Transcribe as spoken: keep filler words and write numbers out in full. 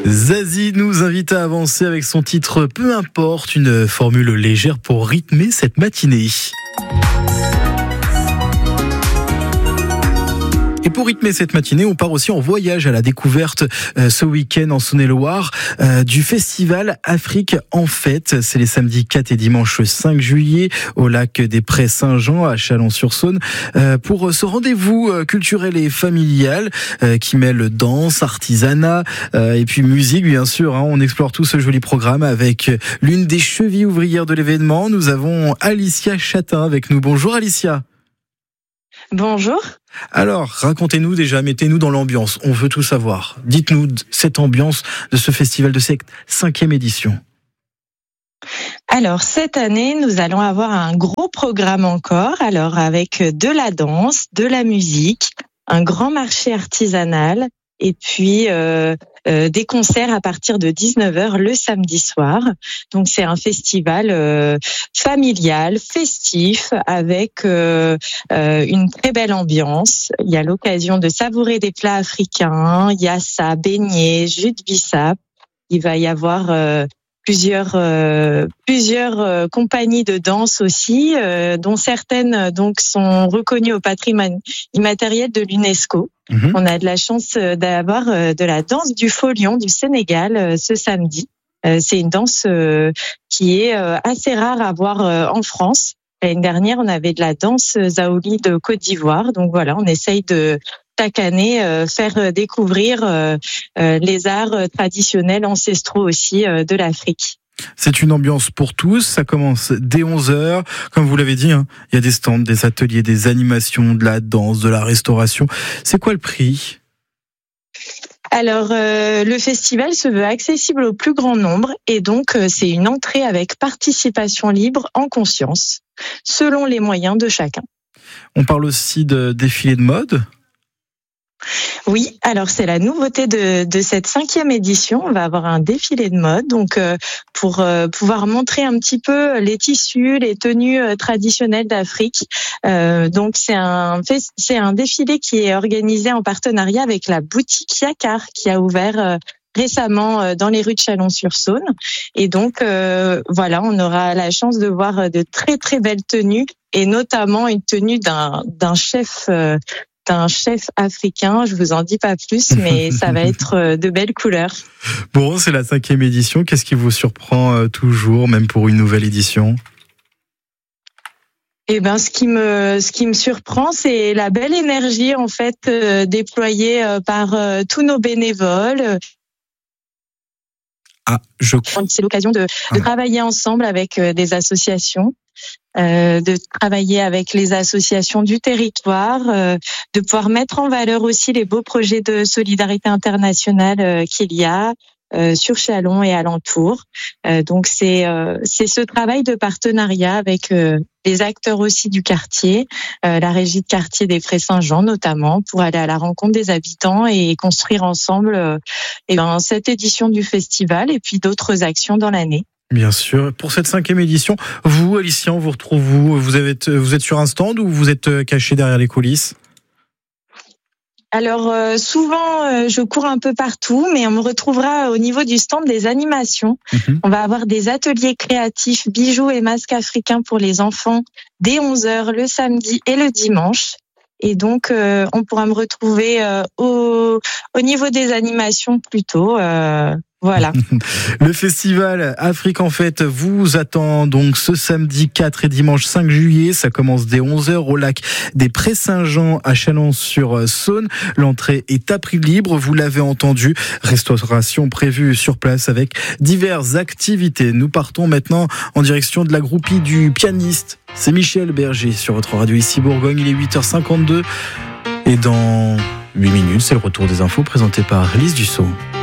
Zazie nous invite à avancer avec son titre Peu importe, une formule légère pour rythmer cette matinée. Et pour rythmer cette matinée, on part aussi en voyage à la découverte euh, ce week-end en Saône-et-Loire euh, du festival Afrique en fête. C'est les samedis quatre et dimanche cinq juillet au lac des Prés Saint-Jean à Chalon-sur-Saône euh, pour ce rendez-vous euh, culturel et familial euh, qui mêle danse, artisanat euh, et puis musique bien sûr. Hein. On explore tout ce joli programme avec l'une des chevilles ouvrières de l'événement. Nous avons Alicia Chatin avec nous. Bonjour Alicia. Bonjour. Alors, racontez-nous déjà, mettez-nous dans l'ambiance, on veut tout savoir. Dites-nous cette ambiance de ce festival de cette cinquième édition. Alors, cette année, nous allons avoir un gros programme encore, alors avec de la danse, de la musique, un grand marché artisanal et puis euh, euh, des concerts à partir de dix-neuf heures le samedi soir. Donc c'est un festival euh, familial, festif, avec euh, euh, une très belle ambiance. Il y a l'occasion de savourer des plats africains, yassa, beignets, jus de bissap. Il va y avoir euh, plusieurs euh, plusieurs euh, compagnies de danse aussi, euh, dont certaines donc sont reconnues au patrimoine immatériel de l'UNESCO. Mmh. On a de la chance d'avoir de la danse du Faux Lion du Sénégal ce samedi. C'est une danse qui est assez rare à voir en France. L'année dernière, on avait de la danse Zaouli de Côte d'Ivoire. Donc voilà, on essaye de chaque année faire découvrir les arts traditionnels ancestraux aussi de l'Afrique. C'est une ambiance pour tous, ça commence dès onze heures. Comme vous l'avez dit, hein, il y a des stands, des ateliers, des animations, de la danse, de la restauration. C'est quoi le prix ? Alors, euh, le festival se veut accessible au plus grand nombre et donc euh, c'est une entrée avec participation libre en conscience, selon les moyens de chacun. On parle aussi de défilé de mode ? Oui, alors c'est la nouveauté de, de cette cinquième édition. On va avoir un défilé de mode, donc euh, pour euh, pouvoir montrer un petit peu les tissus, les tenues euh, traditionnelles d'Afrique. Euh, donc c'est un c'est un défilé qui est organisé en partenariat avec la boutique Yakar qui a ouvert euh, récemment dans les rues de Chalon-sur-Saône. Et donc, euh, voilà, on aura la chance de voir de très, très belles tenues et notamment une tenue d'un, d'un chef, euh, d'un chef africain. Je vous en dis pas plus, mais ça va être de belles couleurs. Bon, c'est la cinquième édition. Qu'est-ce qui vous surprend euh, toujours, même pour une nouvelle édition ? Eh ben, ce qui me, ce qui me surprend, c'est la belle énergie, en fait, euh, déployée euh, par euh, tous nos bénévoles. Ah, je crois. C'est l'occasion de, de ah. travailler ensemble avec euh, des associations, euh, de travailler avec les associations du territoire, euh, de pouvoir mettre en valeur aussi les beaux projets de solidarité internationale euh, qu'il y a. Euh, sur Chalon et alentour. Euh, donc c'est euh, c'est ce travail de partenariat avec euh, les acteurs aussi du quartier, euh, la régie de quartier des Prés Saint-Jean notamment, pour aller à la rencontre des habitants et construire ensemble euh, et ben, cette édition du festival et puis d'autres actions dans l'année. Bien sûr. Pour cette cinquième édition, vous, Alicia, on vous retrouve vous, vous êtes vous êtes sur un stand ou vous êtes caché derrière les coulisses ? Alors euh, souvent euh, je cours un peu partout, mais on me retrouvera au niveau du stand des animations. Mmh. On va avoir des ateliers créatifs, bijoux et masques africains pour les enfants dès onze heures le samedi et le dimanche. Et donc euh, on pourra me retrouver euh, au, au niveau des animations plutôt. Euh, Voilà. Le festival Afrique en fête vous attend donc ce samedi quatre et dimanche cinq juillet. Ça commence dès onze heures au lac des Prés Saint-Jean à Chalon-sur-Saône. L'entrée est à prix libre, vous l'avez entendu. Restauration prévue sur place avec diverses activités. Nous partons maintenant en direction de la groupie du pianiste. C'est Michel Berger sur votre radio ici Bourgogne. Il est huit heures cinquante-deux et dans huit minutes, c'est le retour des infos présenté par Lise Dussault.